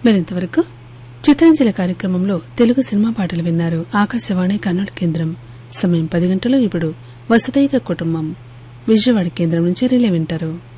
మరింతవరకు చిత్రాంజలి కార్యక్రమంలో తెలుగు సినిమా పాటలు విన్నారు. ఆకాశవాణి కర్నూలు కేంద్రం. సమయం 10 గంటలు. ఇప్పుడు వసుదైక కుటుంబం విజయవాడ కేంద్రం నుంచి రిలే వింటారు.